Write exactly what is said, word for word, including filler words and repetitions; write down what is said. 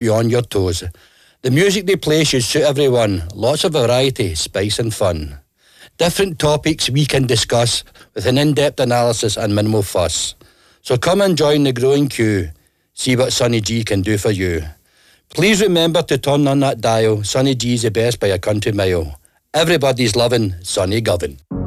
you on your toes. The music they play should suit everyone. Lots of variety, spice and fun. Different topics we can discuss with an in-depth analysis and minimal fuss. So come and join the growing queue. See what Sonny G can do for you. Please remember to turn on that dial. Sonny G's the best by a country mile. Everybody's loving Sonny Govan.